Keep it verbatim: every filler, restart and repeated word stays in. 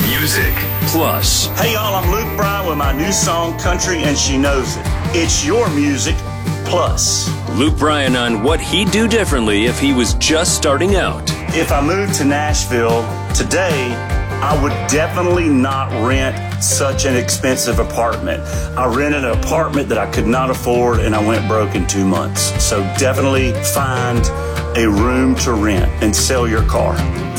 Music Plus. Hey y'all, I'm Luke Bryan with my new song, Country and She Knows It. It's your Music Plus. Luke Bryan on what he'd do differently if he was just starting out. If I moved to Nashville today, I would definitely not rent such an expensive apartment. I rented an apartment that I could not afford and I went broke in two months. So definitely find a room to rent and sell your car.